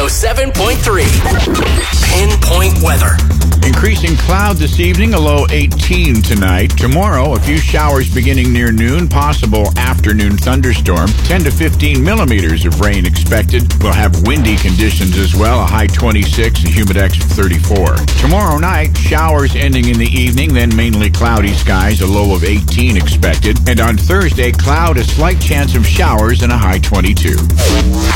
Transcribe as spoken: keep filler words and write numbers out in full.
oh seven point three. Pinpoint weather. Increasing cloud this evening, a low eighteen tonight. Tomorrow, a few showers beginning near noon, possible afternoon thunderstorm. ten to fifteen millimeters of rain expected. We'll have windy conditions as well, a high twenty-six, a humidex of thirty-four. Tomorrow night, showers ending in the evening, then mainly cloudy skies, a low of eighteen expected. And on Thursday, cloud, a slight chance of showers and a high twenty-two.